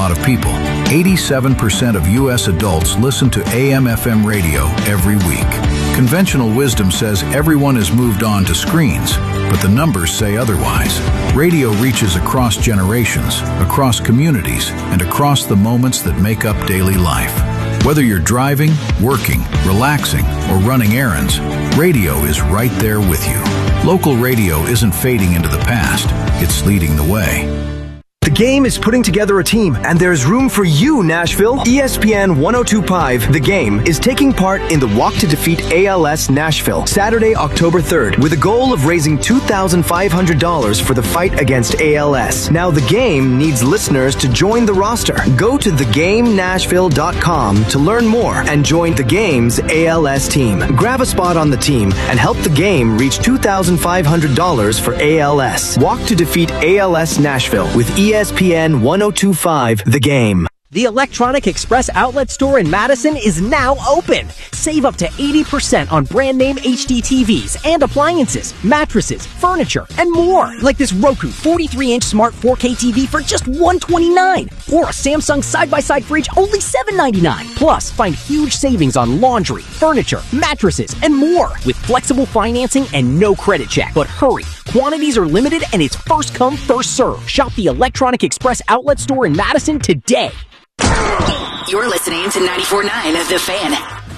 lot of people. 87% of U.S. adults listen to AM/FM radio every week. Conventional wisdom says everyone has moved on to screens, but the numbers say otherwise. Radio reaches across generations, across communities, and across the moments that make up daily life. Whether you're driving, working, relaxing, or running errands, radio is right there with you. Local radio isn't fading into the past, it's leading the way. The Game is putting together a team, and there's room for you, Nashville. ESPN 102.5 The Game is taking part in the Walk to Defeat ALS Nashville, Saturday, October 3rd, with a goal of raising $2,500 for the fight against ALS. Now, The Game needs listeners to join the roster. Go to thegamenashville.com to learn more and join The Game's ALS team. Grab a spot on the team and help The Game reach $2,500 for ALS. Walk to Defeat ALS Nashville with ESPN 102.5 The Game. The Electronic Express outlet store in Madison is now open. Save up to 80% on brand name HD TVs and appliances, mattresses, furniture, and more. Like this Roku 43-inch smart 4K TV for just $129. Or a Samsung side-by-side fridge only $799. Plus, find huge savings on laundry, furniture, mattresses, and more. With flexible financing and no credit check. But hurry, quantities are limited and it's first come, first serve. Shop the Electronic Express outlet store in Madison today. You're listening to 94.9 The Fan.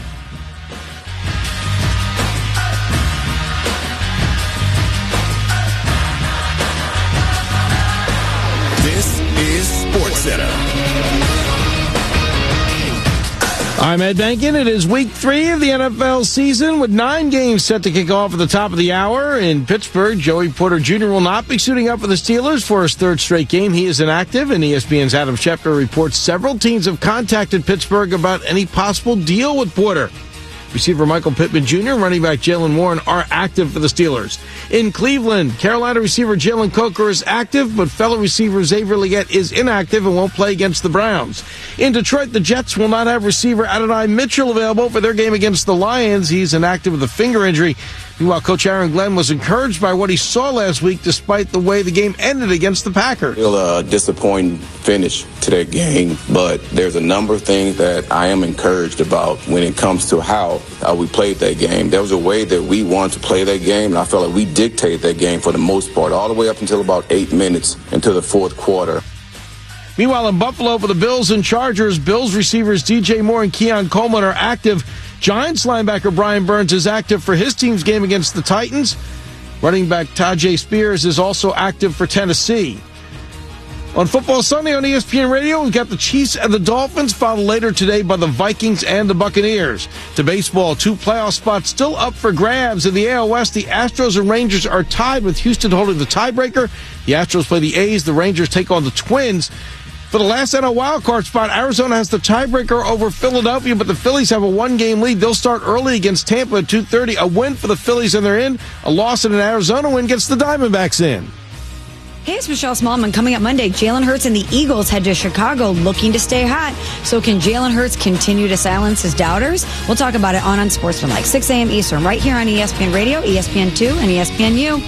This is SportsCenter. I'm Ed Bankin. It is week 3 of the NFL season with 9 games set to kick off at the top of the hour. In Pittsburgh, Joey Porter Jr. will not be suiting up for the Steelers for his 3rd straight game. He is inactive, and ESPN's Adam Schefter reports several teams have contacted Pittsburgh about any possible deal with Porter. Receiver Michael Pittman Jr. and running back Jaylen Warren are active for the Steelers. In Cleveland, Carolina receiver Jalen Coker is active, but fellow receiver Xavier Legette is inactive and won't play against the Browns. In Detroit, the Jets will not have receiver Adonai Mitchell available for their game against the Lions. He's inactive with a finger injury. Meanwhile, Coach Aaron Glenn was encouraged by what he saw last week despite the way the game ended against the Packers. A disappointing finish to that game, but there's a number of things that I am encouraged about when it comes to how we played that game. There was a way that we wanted to play that game, and I felt like we dictated that game for the most part, all the way up until about 8 minutes into the fourth quarter. Meanwhile, in Buffalo for the Bills and Chargers, Bills receivers DJ Moore and Keon Coleman are active. Giants linebacker Brian Burns is active for his team's game against the Titans. Running back Tajay Spears is also active for Tennessee. On Football Sunday on ESPN Radio, we've got the Chiefs and the Dolphins, followed later today by the Vikings and the Buccaneers. To baseball, 2 playoff spots still up for grabs. In the AL West, the Astros and Rangers are tied with Houston holding the tiebreaker. The Astros play the A's, the Rangers take on the Twins. For the last NL wildcard spot, Arizona has the tiebreaker over Philadelphia, but the Phillies have a 1-game lead. They'll start early against Tampa at 2:30. A win for the Phillies and they're in. A loss and an Arizona win gets the Diamondbacks in. Hey, it's Michelle Smallman. Coming up Monday, Jalen Hurts and the Eagles head to Chicago looking to stay hot. So can Jalen Hurts continue to silence his doubters? We'll talk about it on Unsportsmanlike, 6 a.m. Eastern, right here on ESPN Radio, ESPN2, and ESPNU.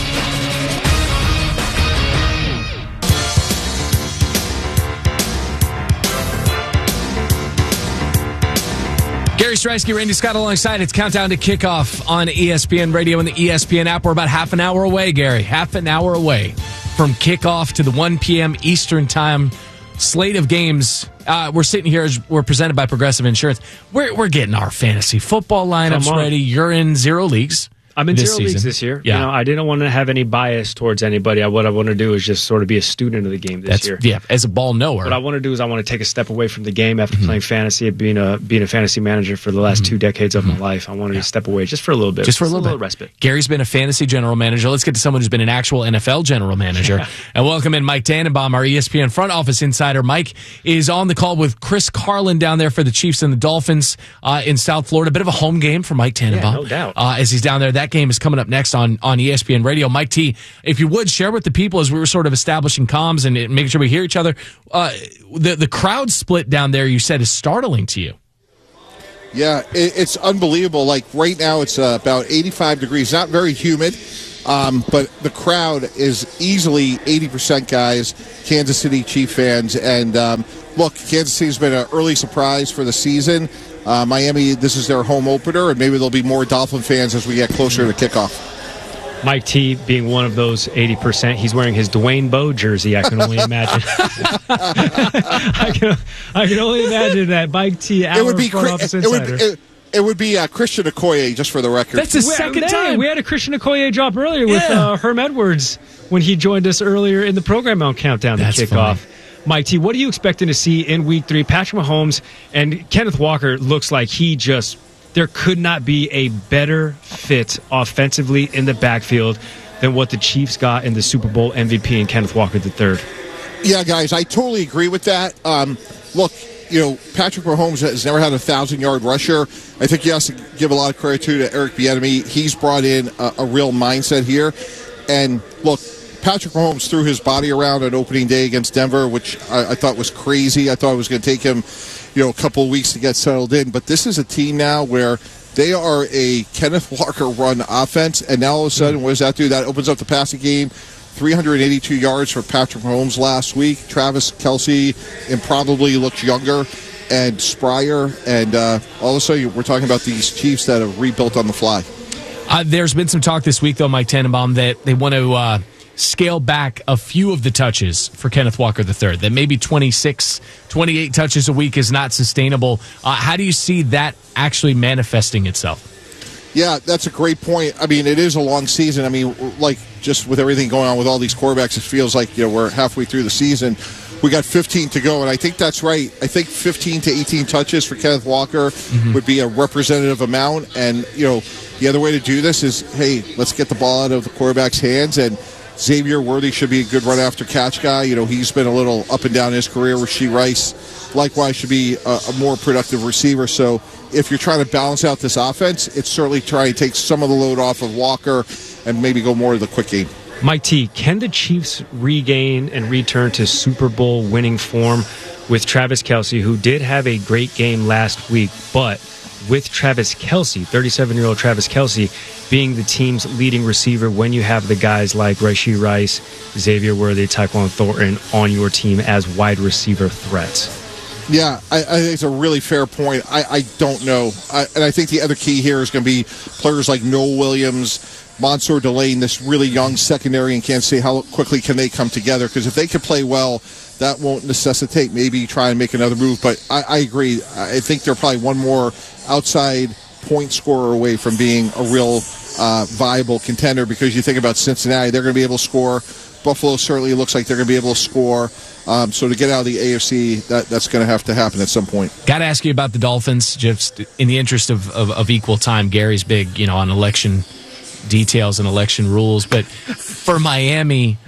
Gary Streisky, Randy Scott alongside. It's countdown to kickoff on ESPN Radio and the ESPN app. We're about half an hour away, Gary. Half an hour away from kickoff to the 1 p.m. Eastern time slate of games. We're sitting here as we're presented by Progressive Insurance. We're getting our fantasy football lineups ready. You're in 0 leagues. I'm in 0 leagues this year. Yeah. You know, I didn't want to have any bias towards anybody. What I want to do is just sort of be a student of the game this year. Yeah, as a ball knower. What I want to do is I want to take a step away from the game after playing fantasy and being a fantasy manager for the last 2 decades of my life. I wanted to step away just for a little bit. Just for a little bit. Respite. Gary's been a fantasy general manager. Let's get to someone who's been an actual NFL general manager. And welcome in Mike Tannenbaum, our ESPN front office insider. Mike is on the call with Chris Carlin down there for the Chiefs and the Dolphins in South Florida. A bit of a home game for Mike Tannenbaum. Yeah, no doubt. As he's down there. That game is coming up next on ESPN Radio. Mike T, if you would, share with the people as we were sort of establishing comms and making sure we hear each other. The crowd split down there, you said, is startling to you. Yeah, it's unbelievable. Like right now it's about 85 degrees, not very humid. But the crowd is easily 80% guys, Kansas City Chief fans. And look, Kansas City's been an early surprise for the season. Miami, this is their home opener, and maybe there'll be more Dolphin fans as we get closer to kickoff. Mike T being one of those 80%. He's wearing his Dwayne Bowe jersey, I can only imagine. I can only imagine that Mike T, our front office insider. It would be Christian Okoye, just for the record. That's his second time. We had a Christian Okoye drop earlier with Herm Edwards when he joined us earlier in the program on Countdown to Kickoff. Funny. Mike T, what are you expecting to see in Week 3? Patrick Mahomes and Kenneth Walker looks like there could not be a better fit offensively in the backfield than what the Chiefs got in the Super Bowl MVP in Kenneth Walker III. Yeah, guys, I totally agree with that. Look, Patrick Mahomes has never had a 1,000-yard rusher. I think you have to give a lot of credit to Eric Bieniemy. He's brought in a real mindset here. And look, Patrick Mahomes threw his body around on opening day against Denver, which I thought was crazy. I thought it was going to take him a couple of weeks to get settled in. But this is a team now where they are a Kenneth Walker run offense. And now all of a sudden, what does that do? That opens up the passing game. 382 yards for Patrick Mahomes last week. Travis Kelce improbably looks younger and sprier. And all of a sudden, we're talking about these Chiefs that have rebuilt on the fly. There's been some talk this week, though, Mike Tannenbaum, that they want to scale back a few of the touches for Kenneth Walker III, that maybe 26, 28 touches a week is not sustainable. How do you see that actually manifesting itself? Yeah, that's a great point. I mean, it is a long season. I mean, like, just with everything going on with all these quarterbacks, it feels like, we're halfway through the season. We got 15 to go, and I think that's right. I think 15 to 18 touches for Kenneth Walker would be a representative amount. And, the other way to do this is, hey, let's get the ball out of the quarterback's hands. And Xavier Worthy should be a good run-after-catch guy. He's been a little up and down in his career. Rashee Rice, likewise, should be a more productive receiver. So if you're trying to balance out this offense, it's certainly trying to take some of the load off of Walker and maybe go more to the quick game. Mike T, can the Chiefs regain and return to Super Bowl winning form with Travis Kelce, who did have a great game last week, but with Travis Kelce, 37-year-old Travis Kelce, being the team's leading receiver when you have the guys like Rashee Rice, Xavier Worthy, Tyquan Thornton on your team as wide receiver threats? Yeah, I think it's a really fair point. I don't know. And I think the other key here is going to be players like Noel Williams, Mansour Delane, this really young secondary in Kansas City. How quickly can they come together? Because if they can play well, that won't necessitate maybe try and make another move. But I agree. I think they're probably one more outside point scorer away from being a real viable contender, because you think about Cincinnati, they're going to be able to score. Buffalo certainly looks like they're going to be able to score. So to get out of the AFC, that's going to have to happen at some point. Got to ask you about the Dolphins, just in the interest of equal time. Gary's big, on election details and election rules. But for Miami,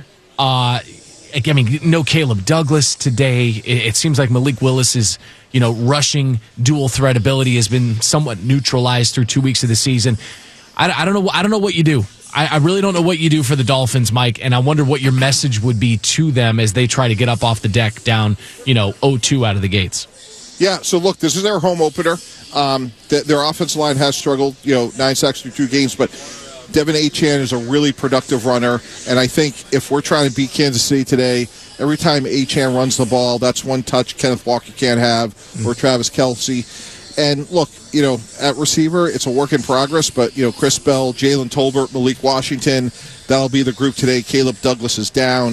no Caleb Douglas today. It seems like Malik Willis's, rushing dual threat ability has been somewhat neutralized through 2 weeks of the season. I don't know what you do. I really don't know what you do for the Dolphins, Mike, and I wonder what your message would be to them as they try to get up off the deck down, 0-2 out of the gates. Yeah, so look, this is their home opener. Their offensive line has struggled, 9 sacks through 2 games, but Devin Achane is a really productive runner, and I think if we're trying to beat Kansas City today, every time Achane runs the ball, that's one touch Kenneth Walker can't have, or Travis Kelce. And look, at receiver, it's a work in progress, but, Chris Bell, Jalen Tolbert, Malik Washington, that'll be the group today. Caleb Douglas is down.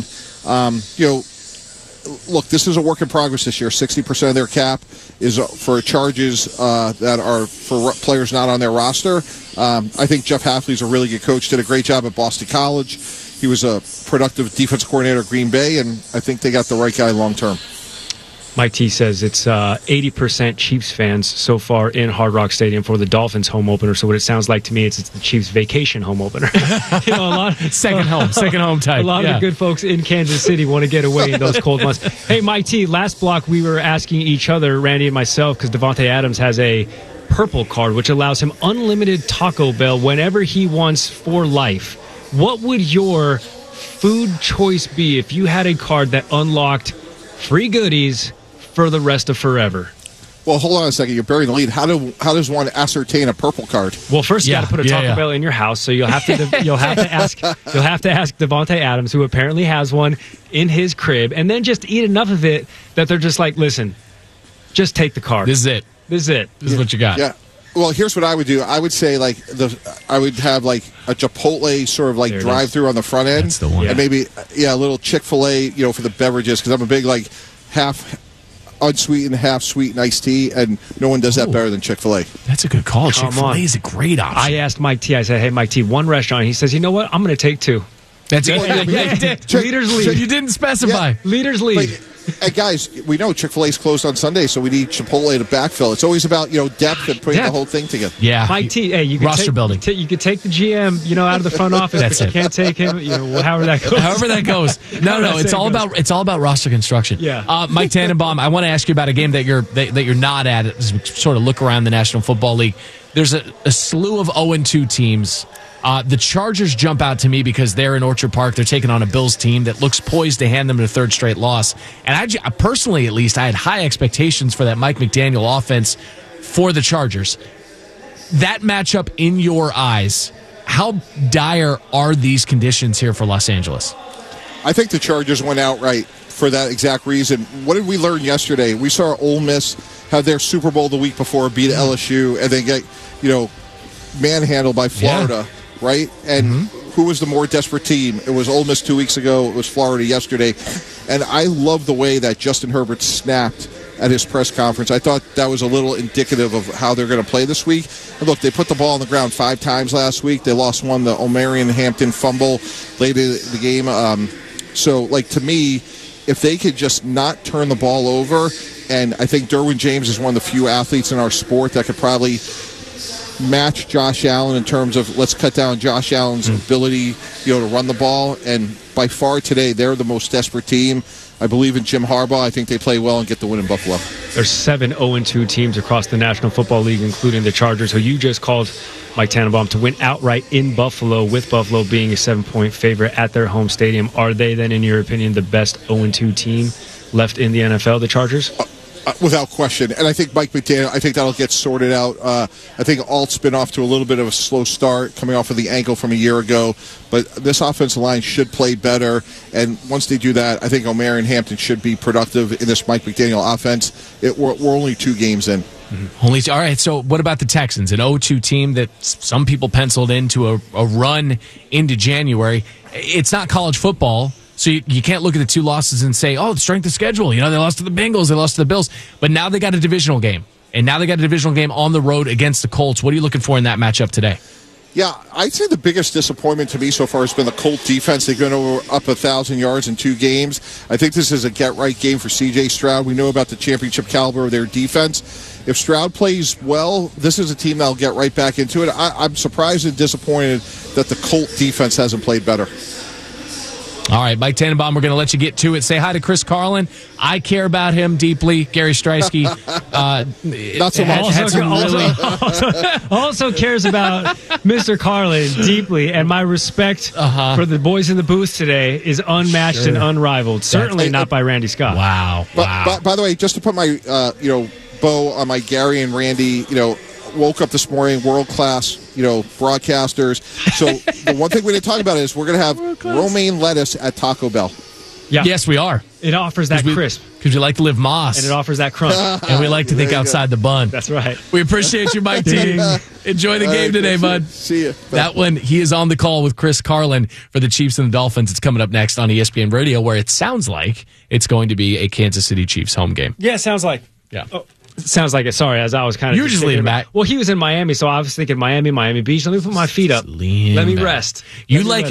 Look, this is a work in progress this year. 60% of their cap is for charges that are for players not on their roster. I think Jeff Hafley's a really good coach, did a great job at Boston College. He was a productive defense coordinator at Green Bay, and I think they got the right guy long term. Mike T says it's 80% Chiefs fans so far in Hard Rock Stadium for the Dolphins home opener. So what it sounds like to me is it's the Chiefs vacation home opener. Second home type. A lot of the good folks in Kansas City want to get away in those cold months. Hey, Mike T, last block we were asking each other, Randy and myself, because Devontae Adams has a purple card, which allows him unlimited Taco Bell whenever he wants for life. What would your food choice be if you had a card that unlocked free goodies for the rest of forever? Well, hold on a second. You're burying the lead. How does one ascertain a purple card? Well, first you got to put a Taco Bell in your house, so you'll have to ask Davante Adams, who apparently has one in his crib, and then just eat enough of it that they're just like, listen, just take the card. This is it. This is what you got. Yeah. Well, here's what I would do. I would say I would have like a Chipotle sort of like drive-through on the front end. That's the one. And maybe a little Chick-fil-A, for the beverages, because I'm a big like half unsweetened, half sweetened iced tea, and no one does that better than Chick-fil-A. That's a good call. Chick-fil-A is a great option. I asked Mike T. I said, "Hey, Mike T, one restaurant." He says, "You know what? I'm going to take two." That's it. Yeah, you did. Leaders lead. You didn't specify. Yeah. Leaders lead. And guys, we know Chick-fil-A's closed on Sunday, so we need Chipotle to backfill. It's always about depth and putting the whole thing together. Yeah, Mike T. Hey, you can roster building. You could take the GM, out of the front office. That's but you can't take him. However that goes. However that goes. No, it's all about roster construction. Yeah. Mike Tannenbaum, I want to ask you about a game that you're not at as we sort of look around the National Football League. There's a slew of 0-2 teams. The Chargers jump out to me because they're in Orchard Park. They're taking on a Bills team that looks poised to hand them their third straight loss. And I personally, at least, I had high expectations for that Mike McDaniel offense for the Chargers. That matchup in your eyes, how dire are these conditions here for Los Angeles? I think the Chargers went outright for that exact reason. What did we learn yesterday? We saw Ole Miss have their Super Bowl the week before, beat LSU, and then get, manhandled by Florida. Yeah. Right? And who was the more desperate team? It was Ole Miss 2 weeks ago. It was Florida yesterday. And I love the way that Justin Herbert snapped at his press conference. I thought that was a little indicative of how they're going to play this week. And look, they put the ball on the ground 5 times last week. They lost one, the Omarion Hampton fumble late in the game. To me, if they could just not turn the ball over, and I think Derwin James is one of the few athletes in our sport that could probably match Josh Allen in terms of let's cut down Josh Allen's ability, to run the ball. And by far today, they're the most desperate team. I believe in Jim Harbaugh. I think they play well and get the win in Buffalo. There's 7 0-2 teams across the National Football League, including the Chargers, who you just called, Mike Tannenbaum, to win outright in Buffalo, with Buffalo being a 7-point favorite at their home stadium. Are they then, in your opinion, the best 0-2 team left in the NFL, the Chargers? Without question. And I think Mike McDaniel, I think that'll get sorted out. I think Alt's been off to a little bit of a slow start coming off of the ankle from a year ago. But this offensive line should play better. And once they do that, I think Omarion Hampton should be productive in this Mike McDaniel offense. We're only 2 games in. All right, so what about the Texans? An 0-2 team that some people penciled into a run into January. It's not college football. So you can't look at the 2 losses and say, the strength of schedule. They lost to the Bengals, they lost to the Bills. But now they got a divisional game. And now they got a divisional game on the road against the Colts. What are you looking for in that matchup today? Yeah, I'd say the biggest disappointment to me so far has been the Colt defense. They've gone up 1,000 yards in 2 games. I think this is a get-right game for C.J. Stroud. We know about the championship caliber of their defense. If Stroud plays well, this is a team that'll get right back into it. I'm surprised and disappointed that the Colt defense hasn't played better. All right, Mike Tannenbaum, we're going to let you get to it. Say hi to Chris Carlin. I care about him deeply. Gary Streisky. Not so much. Also cares about Mr. Carlin deeply, and my respect for the boys in the booth today is unmatched and unrivaled. Certainly not by Randy Scott. Wow. By the way, just to put my bow on my Gary and Randy, woke up this morning, world-class, broadcasters. So the one thing we didn't talk about is we're going to have romaine lettuce at Taco Bell. Yeah. Yes, we are. It offers that crisp. Because we like to live moss. And it offers that crunch. And we like to think outside the bun. That's right. We appreciate you, Mike T. Enjoy the game today, bud. See you. That one, he is on the call with Chris Carlin for the Chiefs and the Dolphins. It's coming up next on ESPN Radio, where it sounds like it's going to be a Kansas City Chiefs home game. Yeah, sounds like. Yeah. Oh. Sounds like it. Sorry, as I was kind of. You were just leaning back. Well, he was in Miami, so I was thinking Miami Beach. Let me put my feet up. Let me rest. You like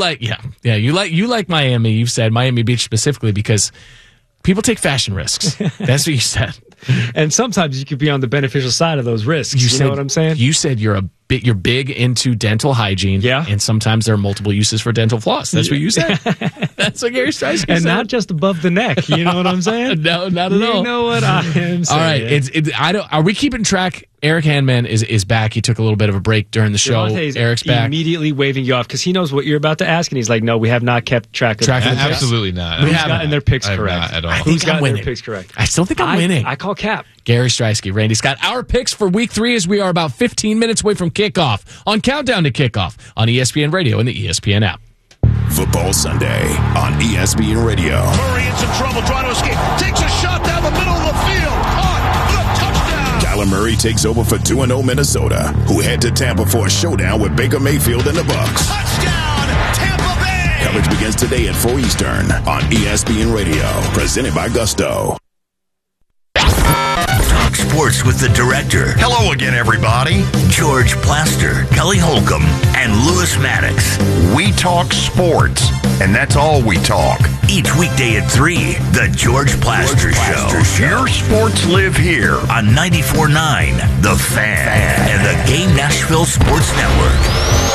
Miami. You've said Miami Beach specifically because people take fashion risks. That's what you said. And sometimes you could be on the beneficial side of those risks. You know what I'm saying? You said you're big into dental hygiene. Yeah. And sometimes there are multiple uses for dental floss. That's what you said. That's what Gary Streisky And said. not just above the neck. You know what I'm saying? No, not at all. You know what I am saying. All right. Are we keeping track? Eric Handman is back. He took a little bit of a break during the show. Devontae's Eric's back. immediately waving you off because he knows what you're about to ask, and he's like, "No, we have not kept track of Track of the the picks. Absolutely not. Who's gotten their picks I have correct? not at all. I Who's think I'm gotten their winning. picks correct? I still think I'm winning. I call Cap. Gary Streisky, Randy Scott. Our picks for Week 3 as we are about 15 minutes away from kickoff on Countdown to Kickoff on ESPN Radio and the ESPN app. Football Sunday on ESPN Radio. Murray in some trouble trying to escape. Takes a shot down the middle of the field. Caught. The touchdown. Kyler Murray takes over for 2-0 Minnesota, who head to Tampa for a showdown with Baker Mayfield and the Bucs. Touchdown, Tampa Bay. Coverage begins today at 4 Eastern on ESPN Radio. Presented by Gusto. Talk sports with the director. Hello again, everybody. George Plaster, Kelly Holcomb, and Lewis Maddox. We talk sports, and that's all we talk. Each weekday at 3, the George Plaster Show. Your sports live here on 94.9, The Fan, and the Game Nashville Sports Network.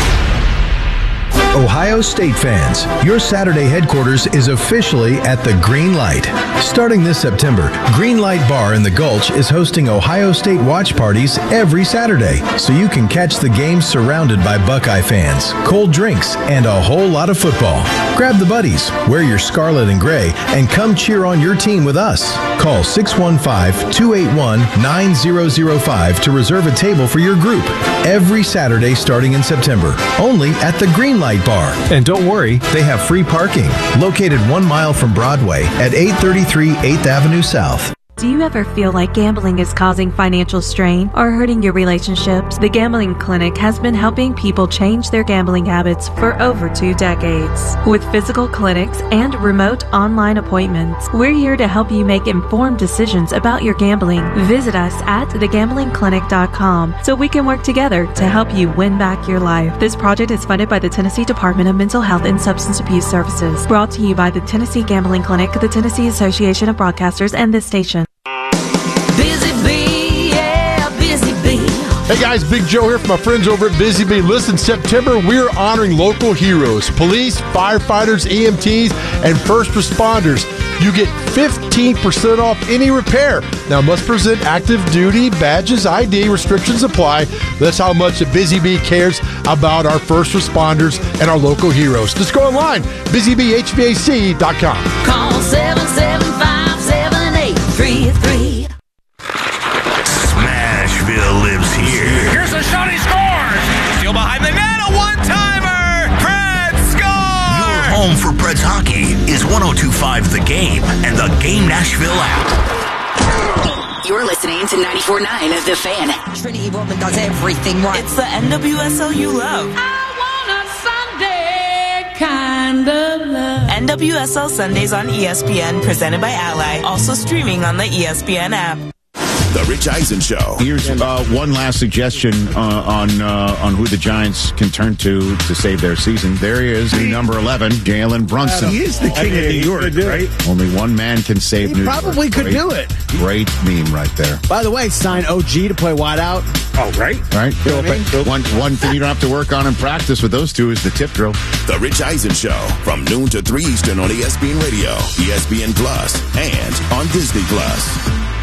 Ohio State fans, your Saturday headquarters is officially at the Green Light. Starting this September, Green Light Bar in the Gulch is hosting Ohio State watch parties every Saturday, so you can catch the game surrounded by Buckeye fans, cold drinks, and a whole lot of football. Grab the buddies, wear your scarlet and gray, and come cheer on your team with us. Call 615-281-9005 to reserve a table for your group every Saturday starting in September, only at the Green Light Bar. And don't worry, they have free parking, located 1 mile from Broadway at 833 8th Avenue South. Do you ever feel like gambling is causing financial strain or hurting your relationships? The Gambling Clinic has been helping people change their gambling habits for over 2 decades. With physical clinics and remote online appointments, we're here to help you make informed decisions about your gambling. Visit us at thegamblingclinic.com so we can work together to help you win back your life. This project is funded by the Tennessee Department of Mental Health and Substance Abuse Services. Brought to you by the Tennessee Gambling Clinic, the Tennessee Association of Broadcasters, and this station. Hey guys, Big Joe here from my friends over at Busy Bee. Listen, September, we're honoring local heroes, police, firefighters, EMTs, and first responders. You get 15% off any repair. Now, must present active duty badges, ID, restrictions apply. That's how much the Busy Bee cares about our first responders and our local heroes. Just go online, busybhvac.com. Call 775-7833. Smashville lives here. Here's a shot, he scores. Still behind the net, a one-timer. Preds score. Your home for Preds hockey is 102.5 The Game and the Game Nashville app. You're listening to 94.9 of The Fan. Trinity Woman does everything right. It's the NWSL you love. I want a Sunday kind of love. NWSL Sundays on ESPN, presented by Ally. Also streaming on the ESPN app. The Rich Eisen Show. Here's one last suggestion on who the Giants can turn to save their season. There he is, the number 11, Jalen Brunson. He is the king of New York, right? Only one man can save New York. Probably could do it. Great meme right there. By the way, sign OG to play wideout. Oh, right. Right. One thing you don't have to work on in practice with those two is the tip drill. The Rich Eisen Show from noon to 3 Eastern on ESPN Radio, ESPN Plus, and on Disney Plus.